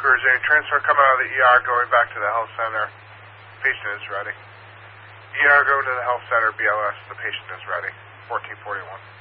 Cruising, transfer coming out of the ER, going back to the health center. Patient is ready. ER going to the health center, BLS, the patient is ready. 1441.